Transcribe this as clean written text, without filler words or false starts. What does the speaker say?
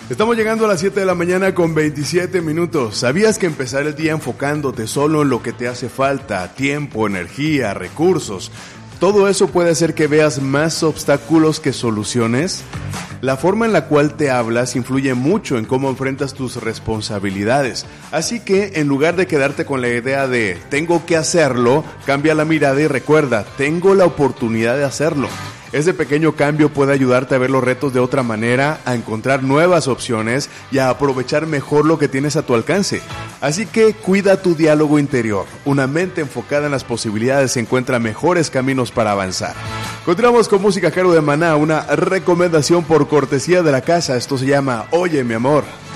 Estamos llegando a las 7 de la mañana con 27 minutos. ¿Sabías que empezar el día enfocándote solo en lo que te hace falta, tiempo, energía, recursos, todo eso puede hacer que veas más obstáculos que soluciones? La forma en la cual te hablas influye mucho en cómo enfrentas tus responsabilidades. Así que, en lugar de quedarte con la idea de tengo que hacerlo, cambia la mirada y recuerda, tengo la oportunidad de hacerlo. Ese pequeño cambio puede ayudarte a ver los retos de otra manera, a encontrar nuevas opciones y a aprovechar mejor lo que tienes a tu alcance. Así que cuida tu diálogo interior. Una mente enfocada en las posibilidades encuentra mejores caminos para avanzar. Continuamos con música Caro de Maná, una recomendación por cortesía de la casa. Esto se llama Oye, mi amor.